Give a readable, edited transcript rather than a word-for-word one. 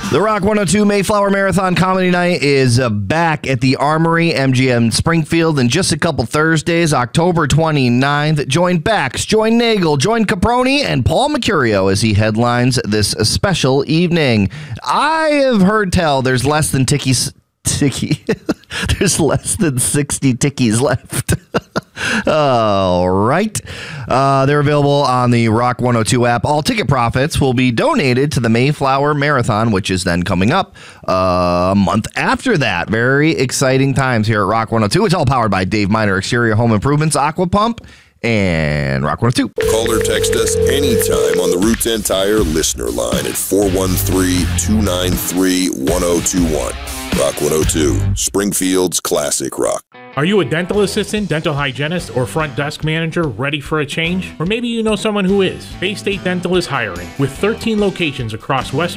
The Rock 102 Mayflower Marathon Comedy Night is back at the Armory, MGM Springfield, in just a couple Thursdays, October 29th. Join Bax, join Nagel, join Caproni, and Paul Mercurio as he headlines this special evening. I have heard tell there's less than there's less than 60 tickies left. All right. They're available on the Rock 102 app. All ticket profits will be donated to the Mayflower Marathon, which is then coming up a month after that. Very exciting times here at Rock 102. It's all powered by Dave Miner Exterior Home Improvements, Aqua Pump, and Rock 102. Call or text us anytime on the Route 10 Tire listener line at 413-293-1021. Rock 102, Springfield's classic rock. Are you a dental assistant, dental hygienist, or front desk manager ready for a change? Or maybe you know someone who is. Bay State Dental is hiring. With 13 locations across West